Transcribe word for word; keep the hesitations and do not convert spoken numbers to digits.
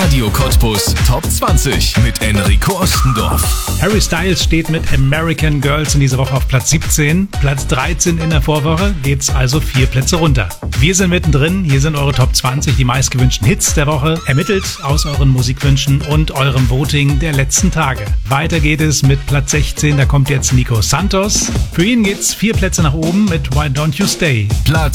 Radio Cottbus Top zwanzig mit Enrico Ostendorf. Harry Styles steht mit American Girls in dieser Woche auf Platz siebzehn. Platz dreizehn in der Vorwoche, geht's also vier Plätze runter. Wir sind mittendrin, hier sind eure Top zwanzig, die meistgewünschten Hits der Woche, ermittelt aus euren Musikwünschen und eurem Voting der letzten Tage. Weiter geht es mit Platz sechzehn, da kommt jetzt Nico Santos. Für ihn geht's vier Plätze nach oben mit Why Don't You Stay. Platz